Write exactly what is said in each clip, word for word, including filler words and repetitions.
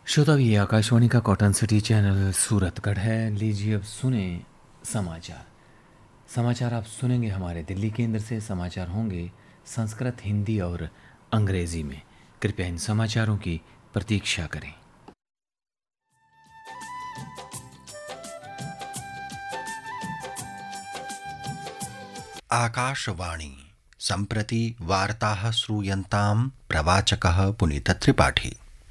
श्रोता भी आकाशवाणी का कॉटन सिटी चैनल सूरतगढ़ है। लीजिए अब सुने समाचार। समाचार आप सुनेंगे हमारे दिल्ली केंद्र से। समाचार होंगे संस्कृत, हिंदी और अंग्रेजी में। कृपया इन समाचारों की प्रतीक्षा करें। आकाशवाणी सम्प्रति वार्ताः श्रूयन्तां प्रवाचकः पुनीतत्रिपाठी।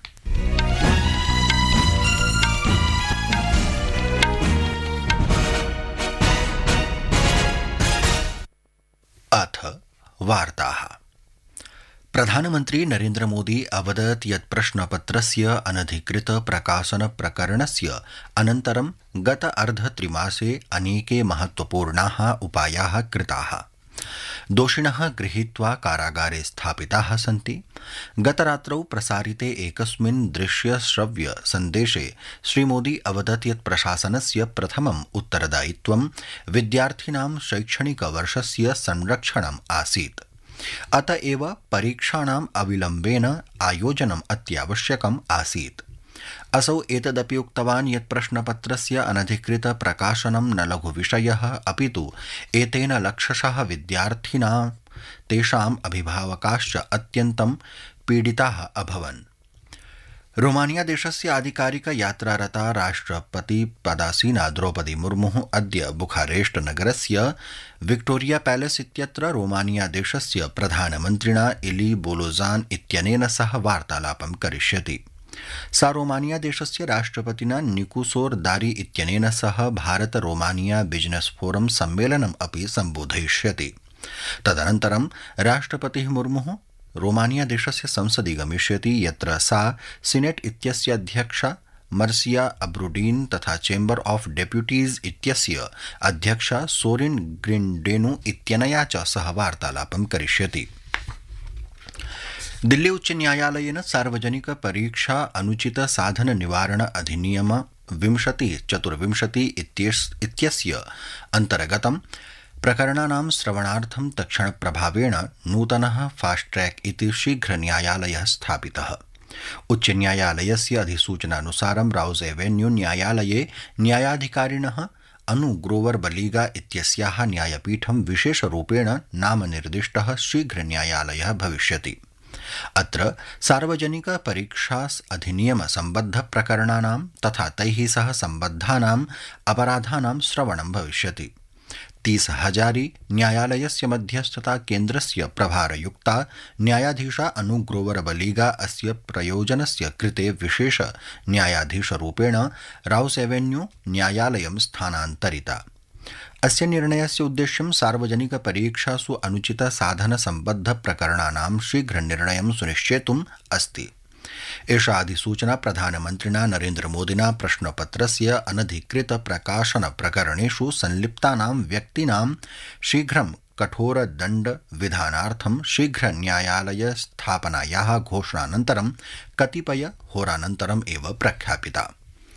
अथ वार्ताः। प्रधानमन्त्री नरेन्द्र मोदी अवदत् यत् प्रश्नपत्रस्य अनधिकृत प्रकाशन प्रकरणस्य अनन्तरं गत अर्धत्रिमासे अनेके महत्वपूर्णाः उपायाः कृताः। दोषिणः गृहीत्वा कारागारे स्थापिताः सन्ति। गतरात्रौ प्रसारिते एकस्मिन् दृश्य श्रव्य सन्देशे श्रीमोदी अवदत् यत् प्रशासनस्य प्रथमम् उत्तरदायित्वं विद्यार्थिनां शैक्षणिकवर्षस्य संरक्षणम् आसीत्। अत एव परीक्षाणाम् अविलम्बेन आयोजनम् अत्यावश्यकम् आसीत्। असौ एतदपि उक्तवान् यत् प्रश्नपत्रस्य अनधिकृत प्रकाशनं न लघुविषयः, अपितु एतेन लक्षशः विद्यार्थिनां तेषाम् अभिभावकाश्च अत्यन्तं पीडिताः अभवन्। रोमानिया देशस्य आधिकारिक यात्रारता राष्ट्रपति पदासीना द्रौपदी मुर्मुः अद्य बुखारेस्ट नगरस्य विक्टोरिया पैलेस इत्यत्र रोमानिया देशस्य प्रधानमन्त्रिणा इली बोलोजान इत्यनेन सह वार्तालापं करिष्यति। सा रोमानिया देशस्य राष्ट्रपतिना निकुसोर दारी इत्यनेन सह भारत रोमानिया बिजनेस फोरम सम्मेलनम् अपि सम्बोधयिष्यति। तदनन्तरं राष्ट्रपतिः मुर्मुः रोमानिया देशस्य संसदि गमिष्यति, यत्र सा सीनेट इत्यस्य अध्यक्षा मर्सिया अब्रुडीन तथा चेम्बर ऑफ डेप्यूटीज इत्यस्य अध्यक्षा सोरिन ग्रिंडेनु इत्यनया च सह वार्तालापं करिष्यति। दिल्ली उच्च न्यायालयेन सार्वजनिक परीक्षा अनुचित साधन निवारण अधिनियम विंशति चतुर्विंशति इत्यस्य अंतर्गतं प्रकरणानां श्रवणार्थं तत्क्षण प्रभावेण नूतनः फास्ट ट्रैक इति शीघ्र न्यायालयः स्थापितः। उच्च न्यायालयस्य अधिसूचनानुसारं राउज एवेन्यू न्यायालये न्यायाधिकारिणः अनु ग्रोवर बलीगा इत्यस्याः न्यायपीठं विशेषरूपेण नामनिर्दिष्टः शीघ्र न्यायालयः भविष्यति। अत्र सार्वजनिक परीक्षा अधिनियम सम्बद्ध प्रकरणानां तथा तैः सह सम्बद्धानाम् अपराधानां श्रवणं भविष्यति। तीस हजारी न्यायालयस्य मध्यस्थता केन्द्रस्य प्रभारयुक्ता न्यायाधीशा अनु ग्रोवर बलीगा अस्य प्रयोजनस्य कृते विशेष न्यायाधीशरूपेण राउस एवेन्यू न्यायालयं स्थानान्तरिता। अस्य निर्णयस्य उद्देश्यं सार्वजनिक परीक्षासु अनुचित साधन सम्बद्ध प्रकरणानां शीघ्र निर्णयं सुनिश्चेतुम् अस्ति। एषा अधिसूचना प्रधानमन्त्रिणा नरेन्द्र मोदिना प्रश्नपत्रस्य अनधिकृत प्रकाशन प्रकरणेषु संलिप्तानां व्यक्तीनां शीघ्रं कठोर दण्ड विधानार्थं शीघ्र न्यायालय स्थापनायाः घोषणानन्तरं कतिपय होरानन्तरम् एव प्रख्यापिता।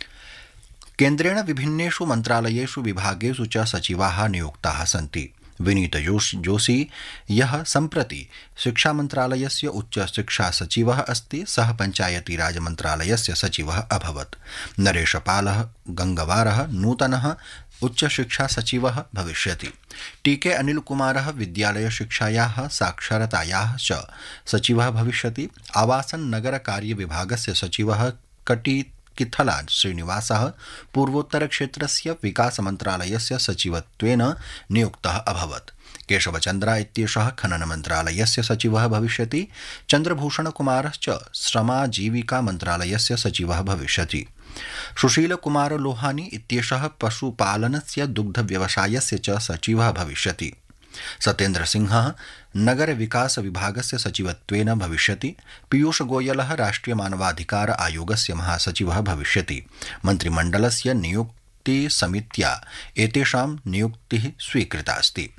केन्द्रेण विभिन्नेषु मन्त्रालयेषु विभागेषु च सचिवाः नियुक्ताः सन्ति। विनीत जोशी यः सम्प्रति शिक्षा मन्त्रालयस्य उच्च शिक्षा सचिवः अस्ति, सः पञ्चायती राज मन्त्रालयस्य सचिवः अभवत्। नरेशपालः गंगवारः नूतनः उच्च शिक्षा सचिवः भविष्यति। टीके अनिल कुमारः विद्यालय शिक्षायाः साक्षरतायाः च सचिवः भविष्यति। आवासन नगर कार्य विभागस्य सचिवः कटी किथला श्रीनिवासः पूर्वोत्तर क्षेत्रस्य विकास मन्त्रालयस्य सचिवत्वेन नियुक्तः अभवत्। केशवचन्द्रा इत्येषः खनन मन्त्रालयस्य सचिवः भविष्यति। चन्द्रभूषण कुमारश्च श्रमाजीविका मन्त्रालयस्य सचिवः भविष्यति। सुशील कुमार लोहानी इत्येषः पशुपालनस्य दुग्ध व्यवसायस्य च सचिवः भविष्यति। सत्येन्द्र सिंहः नगर विकास विभागस्य सचिवत्वेन भविष्यति। पीयूष गोयलः राष्ट्रिय मानवाधिकार आयोगस्य महासचिवः भविष्यति। मन्त्रिमण्डलस्य नियुक्ति समित्या एतेषां नियुक्तिः स्वीकृता अस्ति।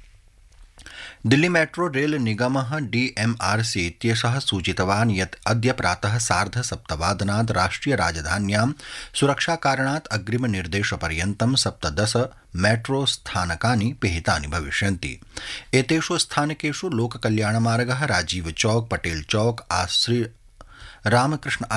दिल्ली मेट्रो रेल निगमः डीएमआरसी इत्येषः सूचितवान् यत् अद्य प्रातः सार्ध सप्तवादनात् राष्ट्रिय राजधान्यां सुरक्षाकारणात् अग्रिम निर्देशपर्यन्तं सप्तदश मेट्रो स्थानकानि पिहितानि भविष्यन्ति। एतेषु स्थानकेषु लोककल्याणमार्गः, राजीव चौक, पटेल चौक, श्री रामकृष्ण